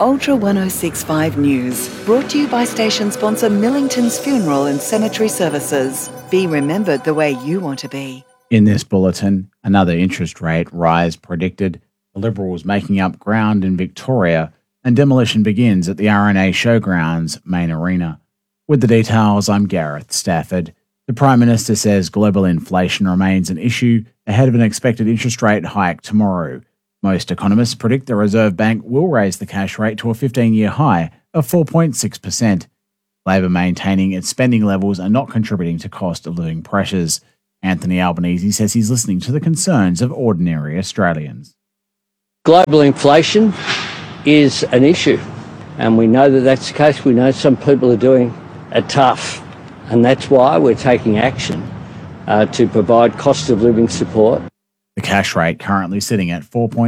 Ultra 1065 News, brought to you by station sponsor Millington's Funeral and Cemetery Services. Be remembered the way you want to be. In this bulletin, another interest rate rise predicted, the Liberals making up ground in Victoria, and demolition begins at the RNA Showgrounds main arena. With the details, I'm Gareth Stafford. The Prime Minister says global inflation remains an issue ahead of an expected interest rate hike tomorrow. Most economists predict the Reserve Bank will raise the cash rate to a 15-year high of 4.6%. Labor maintaining its spending levels are not contributing to cost of living pressures. Anthony Albanese says he's listening to the concerns of ordinary Australians. Global inflation is an issue, and we know that that's the case. We know some people are doing it tough, and that's why we're taking action to provide cost of living support. The cash rate currently sitting at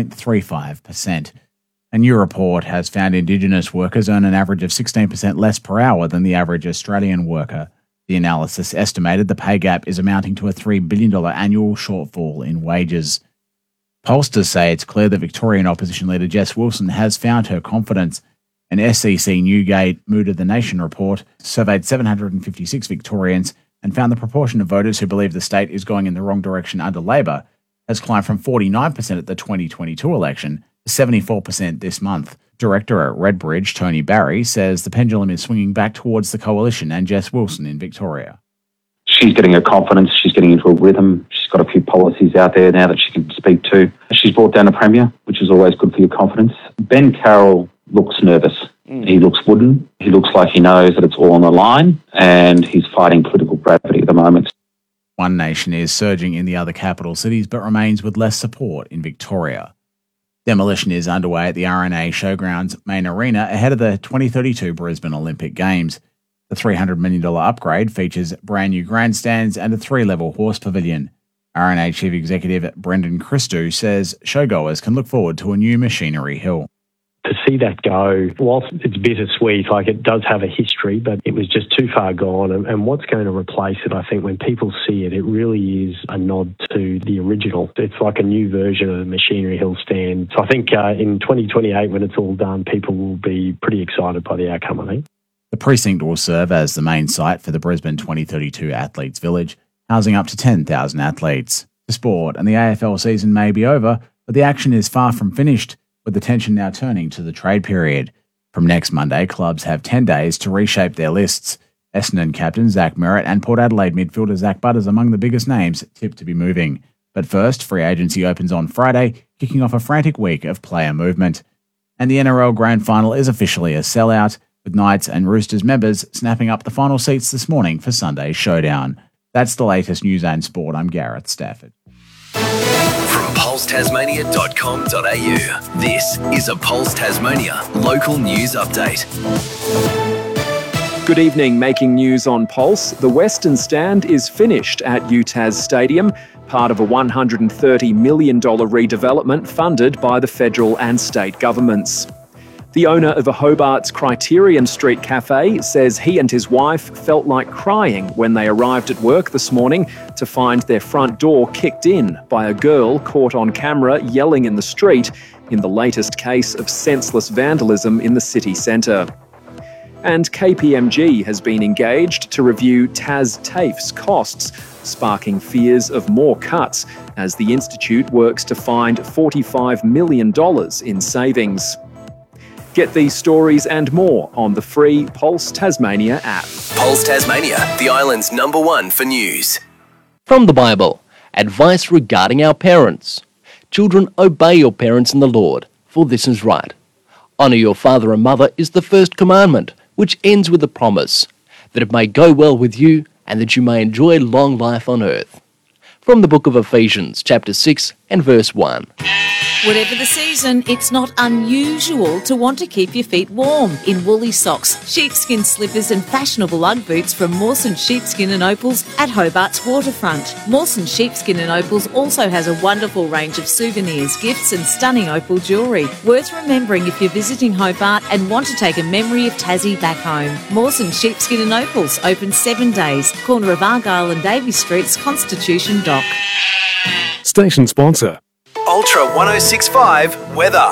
4.35%. A new report has found Indigenous workers earn an average of 16% less per hour than the average Australian worker. The analysis estimated the pay gap is amounting to a $3 billion annual shortfall in wages. Pollsters say it's clear that Victorian opposition leader Jess Wilson has found her confidence. An SCC Newgate Mood of the Nation report surveyed 756 Victorians and found the proportion of voters who believe the state is going in the wrong direction under Labor has climbed from 49% at the 2022 election to 74% this month. Director at Redbridge, Tony Barry, says the pendulum is swinging back towards the coalition and Jess Wilson in Victoria. She's getting her confidence, she's getting into a rhythm, she's got a few policies out there now that she can speak to. She's brought down a premier, which is always good for your confidence. Ben Carroll looks nervous. He looks wooden. He looks like he knows that it's all on the line, and he's fighting political gravity at the moment. One Nation is surging in the other capital cities but remains with less support in Victoria. Demolition is underway at the RNA Showgrounds main arena ahead of the 2032 Brisbane Olympic Games. The $300 million upgrade features brand new grandstands and a 3-level horse pavilion. RNA Chief Executive Brendan Christou says showgoers can look forward to a new machinery hill. To see that go, whilst it's bittersweet, like it does have a history, but it was just too far gone. And what's going to replace it, I think, when people see it, it really is a nod to the original. It's like a new version of the Machinery Hill stand. So I think in 2028, when it's all done, people will be pretty excited by the outcome, I think. The precinct will serve as the main site for the Brisbane 2032 Athletes Village, housing up to 10,000 athletes. The sport and the AFL season may be over, but the action is far from finished, with attention now turning to the trade period. From next Monday, clubs have 10 days to reshape their lists. Essendon captain Zach Merritt and Port Adelaide midfielder Zach Butters among the biggest names tipped to be moving. But first, free agency opens on Friday, kicking off a frantic week of player movement. And the NRL Grand Final is officially a sellout, with Knights and Roosters members snapping up the final seats this morning for Sunday's showdown. That's the latest news and sport. I'm Gareth Stafford. From pulsetasmania.com.au, this is a Pulse Tasmania local news update. Good evening, making news on Pulse. The Western Stand is finished at UTAS Stadium, part of a $130 million redevelopment funded by the federal and state governments. The owner of a Hobart's Criterion Street cafe says he and his wife felt like crying when they arrived at work this morning to find their front door kicked in by a girl caught on camera yelling in the street in the latest case of senseless vandalism in the city centre. And KPMG has been engaged to review TAFE's costs, sparking fears of more cuts as the institute works to find $45 million in savings. Get these stories and more on the free Pulse Tasmania app. Pulse Tasmania, the island's #1 for news. From the Bible, advice regarding our parents. Children, obey your parents in the Lord, for this is right. Honour your father and mother is the first commandment, which ends with a promise, that it may go well with you and that you may enjoy long life on earth. From the book of Ephesians, chapter 6 and verse 1. Whatever the season, it's not unusual to want to keep your feet warm in woolly socks, sheepskin slippers and fashionable Ugg boots from Mawson Sheepskin and Opals at Hobart's waterfront. Mawson Sheepskin and Opals also has a wonderful range of souvenirs, gifts and stunning opal jewellery. Worth remembering if you're visiting Hobart and want to take a memory of Tassie back home. Mawson Sheepskin and Opals, open 7 days, corner of Argyle and Davies Streets, Constitution Dock. Station sponsor. Ultra 1065 weather.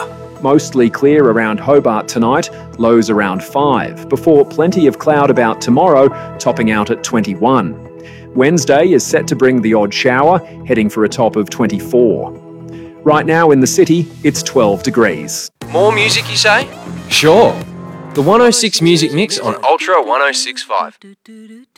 Mostly clear around Hobart tonight, lows around 5, before plenty of cloud about tomorrow, topping out at 21. Wednesday is set to bring the odd shower, heading for a top of 24. Right now in the city, it's 12 degrees. More music, you say? Sure. The 106 Music Mix on Ultra 1065.